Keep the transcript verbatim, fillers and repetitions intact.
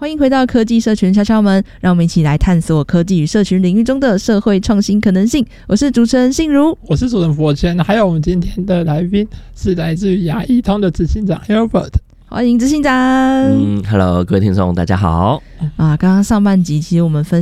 欢迎回到科技社群敲敲门，让我们一起来探索科技与社群领域中的社会创新可能性。我是主持人信如， 我是主持人佛谦，还有我们今天的来宾是来自于亚一通的执行长 Albert。 欢迎执行长。 嗯 ，Hello， 各位听众，大家好。 啊，刚刚上半集其实我们分